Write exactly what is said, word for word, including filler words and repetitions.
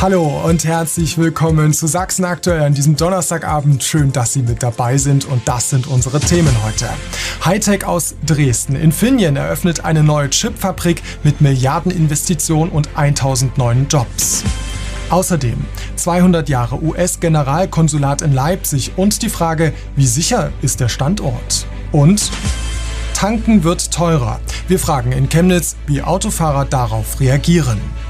Hallo und herzlich willkommen zu Sachsen aktuell an diesem Donnerstagabend. Schön, dass Sie mit dabei sind und das sind unsere Themen heute. Hightech aus Dresden. Infineon eröffnet eine neue Chipfabrik mit Milliardeninvestitionen und tausend neuen Jobs. Außerdem zweihundert Jahre U S-Generalkonsulat in Leipzig und die Frage, wie sicher ist der Standort? Und Tanken wird teurer. Wir fragen in Chemnitz, wie Autofahrer darauf reagieren.